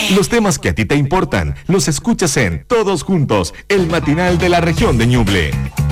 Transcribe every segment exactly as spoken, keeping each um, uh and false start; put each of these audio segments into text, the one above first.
Los temas que a ti te importan los escuchas en Todos Juntos, el matinal de la región de Ñuble.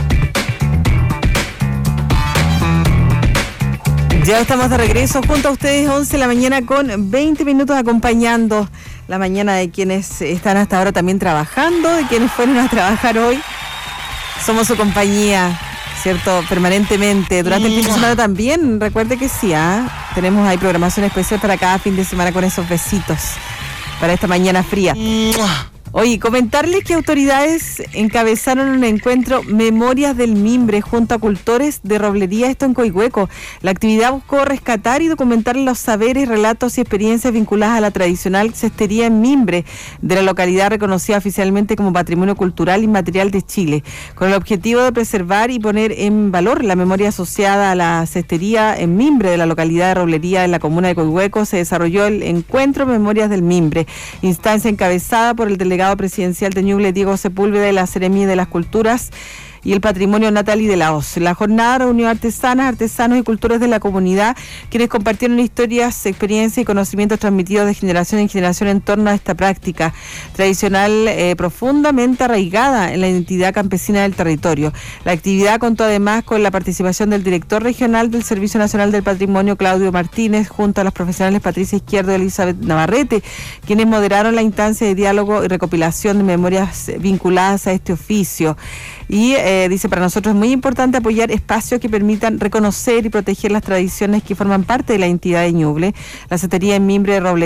Ya estamos de regreso junto a ustedes, once de la mañana con veinte minutos, acompañando la mañana de quienes están hasta ahora también trabajando, de quienes fueron a trabajar hoy. Somos su compañía, ¿cierto? Permanentemente. Durante el fin de semana también, recuerde que sí, ¿eh? Tenemos ahí programación especial para cada fin de semana con esos besitos para esta mañana fría. Oye, comentarles que autoridades encabezaron un encuentro Memorias del Mimbre junto a cultores de Roblería, esto en Coihueco. La actividad buscó rescatar y documentar los saberes, relatos y experiencias vinculadas a la tradicional cestería en mimbre de la localidad reconocida oficialmente como Patrimonio Cultural Inmaterial de Chile, con el objetivo de preservar y poner en valor la memoria asociada a la cestería en mimbre de la localidad de Roblería en la comuna de Coihueco. Se desarrolló el encuentro Memorias del Mimbre, instancia encabezada por el delegado presidencial de Ñuble, Diego Sepúlveda, de la Seremi de las Culturas y el Patrimonio Natali de la O S. La jornada reunió artesanas, artesanos y cultores de la comunidad, quienes compartieron historias, experiencias y conocimientos transmitidos de generación en generación en torno a esta práctica tradicional eh, profundamente arraigada en la identidad campesina del territorio. La actividad contó además con la participación del director regional del Servicio Nacional del Patrimonio, Claudio Martínez, junto a las profesionales Patricia Izquierdo y Elizabeth Navarrete, quienes moderaron la instancia de diálogo y recopilación de memorias vinculadas a este oficio. Y eh, dice, para nosotros es muy importante apoyar espacios que permitan reconocer y proteger las tradiciones que forman parte de la identidad de Ñuble. La cestería en mimbre de Roble